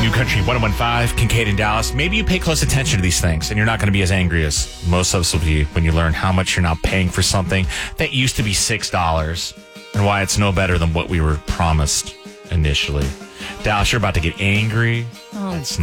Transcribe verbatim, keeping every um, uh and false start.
New Country one oh one five, Kincaid in Dallas. Maybe you pay close attention to these things and you're not going to be as angry as most of us will be when you learn how much you're now paying for something that used to be six dollars and why it's no better than what we were promised initially. Dallas, you're about to get angry. Oh, That's